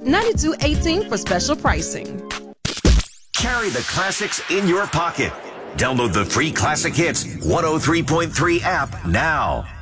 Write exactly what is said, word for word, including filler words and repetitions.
ninety-two eighteen for special pricing. Carry the classics in your pocket. Download the free Classic Hits one oh three point three app now.